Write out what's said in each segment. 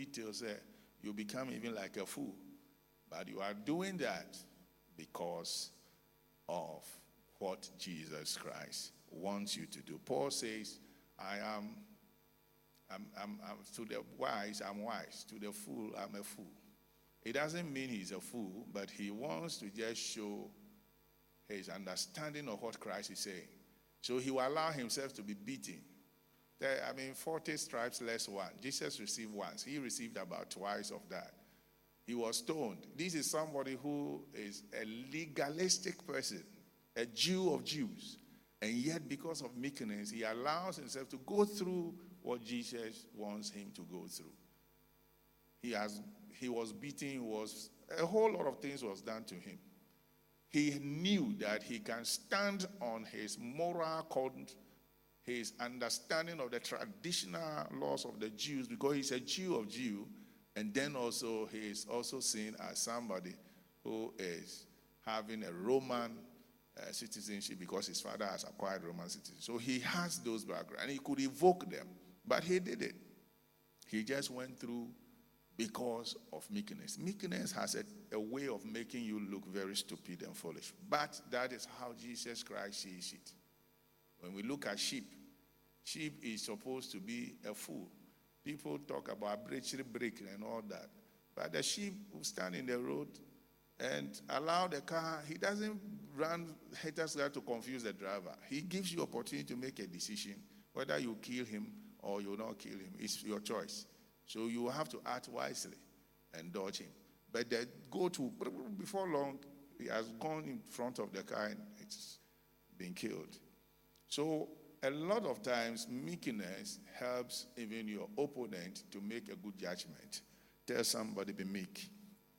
details there, you become even like a fool. But you are doing that because of what Jesus Christ wants you to do. Paul says, I'm to the wise, I'm wise. To the fool, I'm a fool. It doesn't mean he's a fool, but he wants to just show his understanding of what Christ is saying. So he will allow himself to be beaten. 40 stripes less one. Jesus received once. He received about twice of that. He was stoned. This is somebody who is a legalistic person, a Jew of Jews. And yet, because of meekness, he allows himself to go through what Jesus wants him to go through. He was beaten. A whole lot of things was done to him. He knew that he can stand on his moral code, his understanding of the traditional laws of the Jews, because he's a Jew of Jews, and then also he is also seen as somebody who is having a Roman citizenship because his father has acquired Roman citizenship. So he has those backgrounds, and he could evoke them, but he did it. He just went through because of meekness. Meekness has a way of making you look very stupid and foolish, but that is how Jesus Christ sees it. When we look at sheep is supposed to be a fool. People talk about break and all that, but the sheep will stand in the road and allow the car. He doesn't run haters there to confuse the driver. He gives you opportunity to make a decision whether you kill him or you not kill him. It's your choice. So you have to act wisely and dodge him. But the before long, he has gone in front of the car and it's been killed. So a lot of times, meekness helps even your opponent to make a good judgment. Tell somebody, be meek.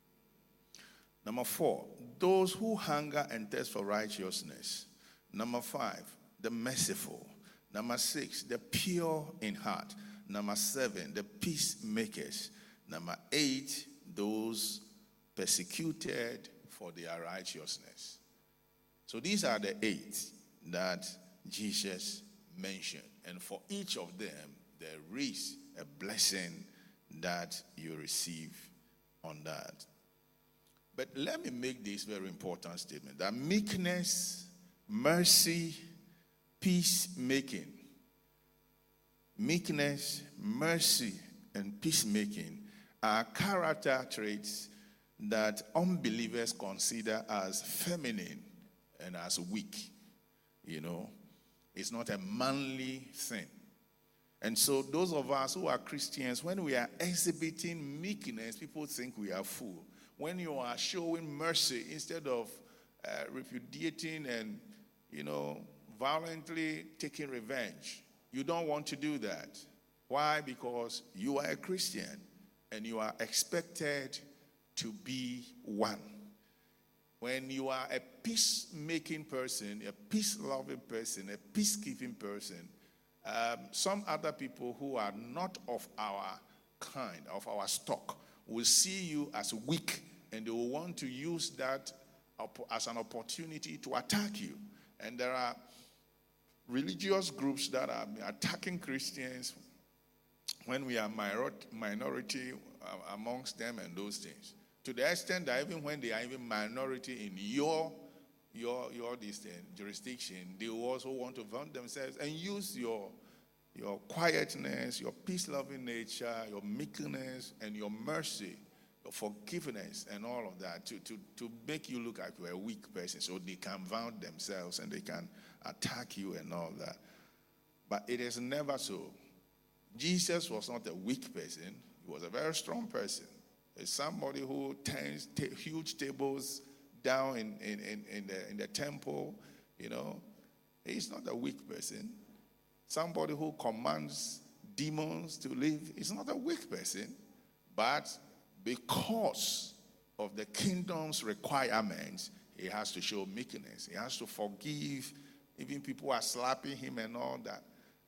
Number 4, those who hunger and thirst for righteousness. Number 5, the merciful. Number 6, the pure in heart. Number 7, the peacemakers. Number 8, those persecuted for their righteousness. So these are the 8 that Jesus mentioned. And for each of them, there is a blessing that you receive on that. But let me make this very important statement, that meekness, mercy, peacemaking, meekness, mercy, and peacemaking are character traits that unbelievers consider as feminine and as weak. It's not a manly thing. And so those of us who are Christians, when we are exhibiting meekness, people think we are fools. When you are showing mercy instead of repudiating and, violently taking revenge, you don't want to do that. Why? Because you are a Christian and you are expected to be one. When you are a peacemaking person, a peace-loving person, a peacekeeping person, some other people who are not of our kind, of our stock, will see you as weak, and they will want to use that as an opportunity to attack you. And there are religious groups that are attacking Christians when we are minority amongst them and those things. To the extent that even when they are even minority in your jurisdiction, they will also want to vaunt themselves and use your quietness, your peace-loving nature, your meekness, and your mercy, your forgiveness, and all of that to make you look like you're a weak person, so they can vaunt themselves and they can attack you and all that. But it is never so. Jesus was not a weak person. He was a very strong person. It's somebody who turns huge tables down in the temple, He's not a weak person. Somebody who commands demons to leave is not a weak person. But because of the kingdom's requirements, he has to show meekness. He has to forgive. Even people are slapping him and all that.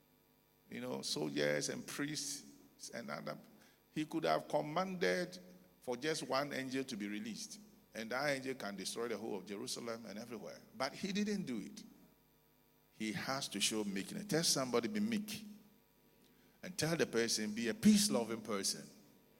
Soldiers and priests and other. He could have commanded for just one angel to be released. And that angel can destroy the whole of Jerusalem and everywhere. But he didn't do it. He has to show meekness. Tell somebody, be meek. And tell the person, be a peace-loving person.